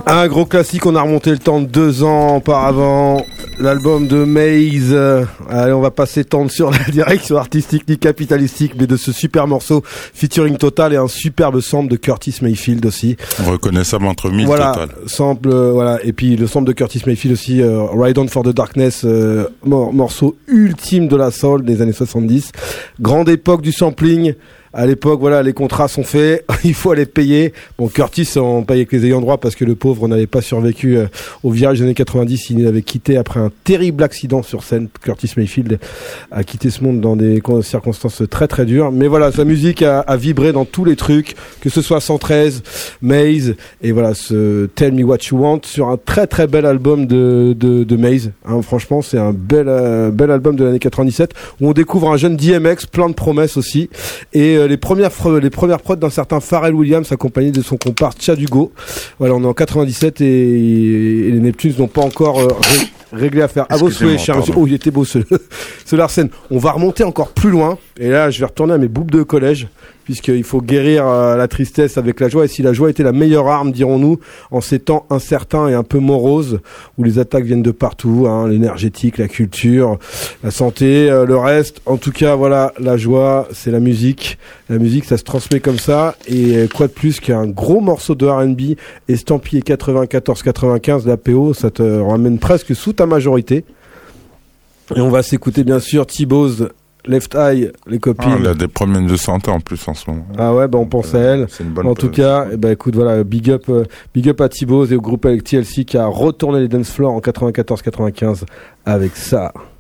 Un gros classique, on a remonté le temps de 2 ans auparavant, l'album de Maze. Allez, on va pas s'étendre sur la direction artistique ni capitalistique, mais de ce super morceau featuring Total et un superbe sample de Curtis Mayfield aussi. Reconnaissable entre mille, voilà, Total. Sample, voilà, et puis le sample de Curtis Mayfield aussi, Ride On for the Darkness, morceau ultime de la soul des années 70. Grande époque du sampling. À l'époque, voilà, les contrats sont faits, il faut aller payer. Bon, Curtis, on paye avec les ayants droit parce que le pauvre n'avait pas survécu au virage des années 90. Il avait quitté après un terrible accident sur scène. Curtis Mayfield a quitté ce monde dans des circonstances très très dures. Mais voilà, sa musique a vibré dans tous les trucs, que ce soit 113, Maze, et voilà, ce Tell Me What You Want sur un très très bel album de Maze. Hein, franchement, c'est un bel album de l'année 97 où on découvre un jeune DMX, plein de promesses aussi. Et les premières prods d'un certain Pharrell Williams accompagné de son comparse Chad Hugo. Voilà, on est en 97 et les Neptunes n'ont pas encore réglé à faire. À vos souhaits, cher monsieur. Oh, il était beau ce Larsen. On va remonter encore plus loin. Et là, je vais retourner à mes boubes de collège, puisqu'il faut guérir la tristesse avec la joie. Et si la joie était la meilleure arme, dirons-nous, en ces temps incertains et un peu moroses, où les attaques viennent de partout, hein, l'énergétique, la culture, la santé, le reste. En tout cas, voilà, la joie, c'est la musique. La musique, ça se transmet comme ça. Et quoi de plus qu'un gros morceau de R&B estampillé 94-95 d'APO, ça te ramène presque sous ta majorité. Et on va s'écouter, bien sûr, T-Boz, Left Eye, les copines. Elle a des problèmes de santé en plus en ce moment. Ah ouais, bah on pense à elle. C'est une bonne en tout cas, écoute, voilà, big up à T-Boz et au groupe avec TLC qui a retourné les dance floors en 94-95 avec ça.